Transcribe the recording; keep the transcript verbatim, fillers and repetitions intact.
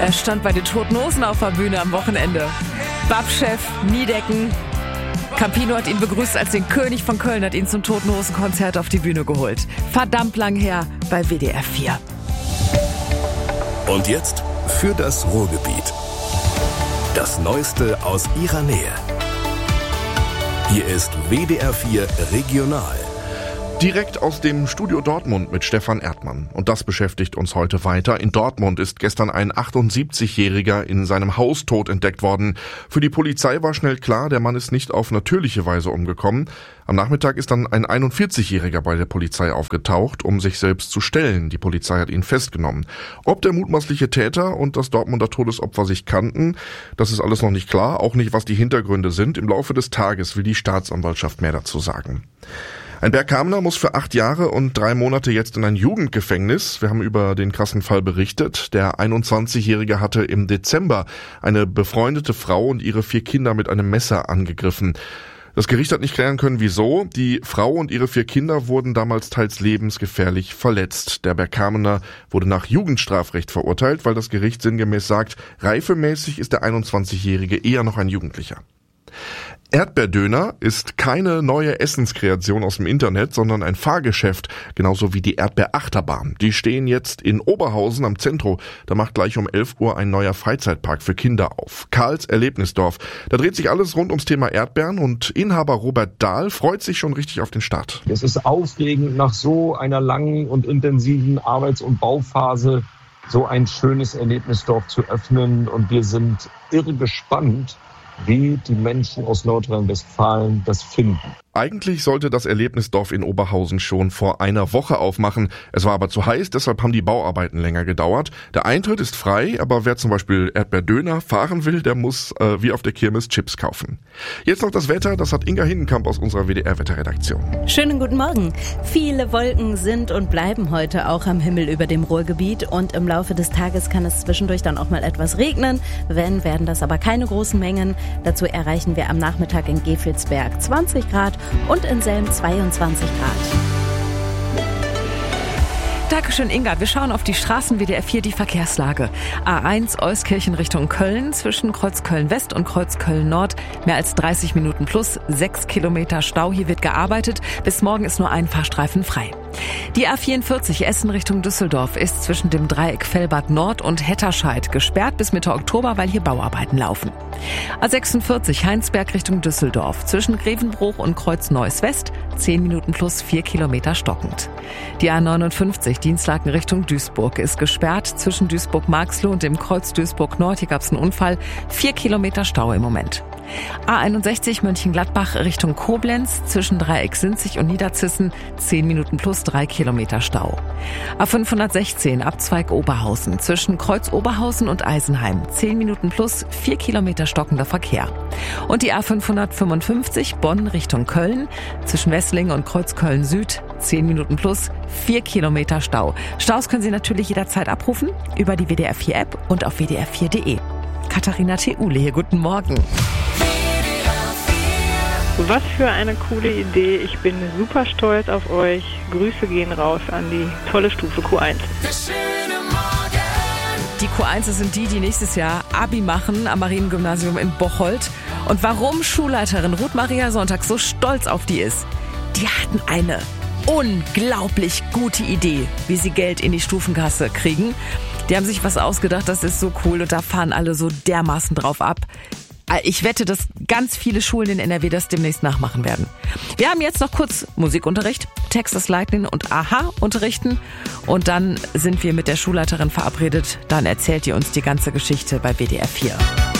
Er stand bei den Toten Hosen auf der Bühne am Wochenende. Babchef Niedecken. Campino hat ihn begrüßt als den König von Köln, hat ihn zum Toten Hosen Konzert auf die Bühne geholt. Verdammt lang her bei W D R vier. Und jetzt für das Ruhrgebiet. Das Neueste aus ihrer Nähe. Hier ist W D R vier Regional. Direkt aus dem Studio Dortmund mit Stefan Erdmann. Und das beschäftigt uns heute weiter. In Dortmund ist gestern ein achtundsiebzigjähriger in seinem Haus tot entdeckt worden. Für die Polizei war schnell klar, der Mann ist nicht auf natürliche Weise umgekommen. Am Nachmittag ist dann ein einundvierzigjähriger bei der Polizei aufgetaucht, um sich selbst zu stellen. Die Polizei hat ihn festgenommen. Ob der mutmaßliche Täter und das Dortmunder Todesopfer sich kannten, das ist alles noch nicht klar. Auch nicht, was die Hintergründe sind. Im Laufe des Tages will die Staatsanwaltschaft mehr dazu sagen. Ein Bergkamener muss für acht Jahre und drei Monate jetzt in ein Jugendgefängnis. Wir haben über den krassen Fall berichtet. Der einundzwanzigjährige hatte im Dezember eine befreundete Frau und ihre vier Kinder mit einem Messer angegriffen. Das Gericht hat nicht klären können, wieso. Die Frau und ihre vier Kinder wurden damals teils lebensgefährlich verletzt. Der Bergkamener wurde nach Jugendstrafrecht verurteilt, weil das Gericht sinngemäß sagt, reifemäßig ist der einundzwanzigjährige eher noch ein Jugendlicher. Erdbeerdöner ist keine neue Essenskreation aus dem Internet, sondern ein Fahrgeschäft, genauso wie die Erdbeerachterbahn. Die stehen jetzt in Oberhausen am Zentro. Da macht gleich um elf Uhr ein neuer Freizeitpark für Kinder auf. Karls Erlebnisdorf. Da dreht sich alles rund ums Thema Erdbeeren und Inhaber Robert Dahl freut sich schon richtig auf den Start. Es ist aufregend, nach so einer langen und intensiven Arbeits- und Bauphase so ein schönes Erlebnisdorf zu öffnen, und wir sind irre gespannt, wie die Menschen aus Nordrhein-Westfalen das finden. Eigentlich sollte das Erlebnisdorf in Oberhausen schon vor einer Woche aufmachen. Es war aber zu heiß, deshalb haben die Bauarbeiten länger gedauert. Der Eintritt ist frei, aber wer zum Beispiel Erdbeerdöner fahren will, der muss äh, wie auf der Kirmes Chips kaufen. Jetzt noch das Wetter, das hat Inga Hindenkamp aus unserer W D R-Wetterredaktion. Schönen guten Morgen. Viele Wolken sind und bleiben heute auch am Himmel über dem Ruhrgebiet, und im Laufe des Tages kann es zwischendurch dann auch mal etwas regnen. Wenn, werden das aber keine großen Mengen. Dazu erreichen wir am Nachmittag in Gevelsberg zwanzig Grad und in Selm zweiundzwanzig Grad. Dankeschön, Inga. Wir schauen auf die Straßen W D R vier, die Verkehrslage. A eins Euskirchen Richtung Köln, zwischen Kreuzköln West und Kreuzköln Nord. Mehr als dreißig Minuten plus, sechs Kilometer Stau. Hier wird gearbeitet. Bis morgen ist nur ein Fahrstreifen frei. Die A vierundvierzig Essen Richtung Düsseldorf ist zwischen dem Dreieck Fellbad Nord und Hetterscheid gesperrt bis Mitte Oktober, weil hier Bauarbeiten laufen. A sechsundvierzig Heinsberg Richtung Düsseldorf, zwischen Grevenbruch und Kreuz Neuss West, zehn Minuten plus, vier Kilometer stockend. Die A neunundfünfzig Dienstlaken Richtung Duisburg ist gesperrt, zwischen Duisburg-Marxloh und dem Kreuz Duisburg Nord. Hier gab es einen Unfall, vier Kilometer Stau im Moment. A einundsechzig Mönchengladbach Richtung Koblenz, zwischen Dreieck Sinzig und Niederzissen, zehn Minuten plus, drei Kilometer Stau. A fünfhundertsechzehn Abzweig Oberhausen, zwischen Kreuz Oberhausen und Eisenheim, zehn Minuten plus, vier Kilometer stockender Verkehr. Und die A fünfhundertfünfundfünfzig Bonn Richtung Köln, zwischen Wesslingen und Kreuz Köln Süd, zehn Minuten plus, vier Kilometer Stau. Staus können Sie natürlich jederzeit abrufen über die W D R vier App und auf w d r vier punkt de. Katharina Theule hier, guten Morgen. Was für eine coole Idee. Ich bin super stolz auf euch. Grüße gehen raus an die tolle Stufe Q eins. Die Q eins sind die, die nächstes Jahr Abi machen am Mariengymnasium in Bocholt. Und warum Schulleiterin Ruth Maria Sonntag so stolz auf die ist? Die hatten eine unglaublich gute Idee, wie sie Geld in die Stufenkasse kriegen. Die haben sich was ausgedacht, das ist so cool, und da fahren alle so dermaßen drauf ab. Ich wette, dass ganz viele Schulen in N R W das demnächst nachmachen werden. Wir haben jetzt noch kurz Musikunterricht, Texas Lightning und Aha unterrichten, und dann sind wir mit der Schulleiterin verabredet. Dann erzählt ihr uns die ganze Geschichte bei W D R vier.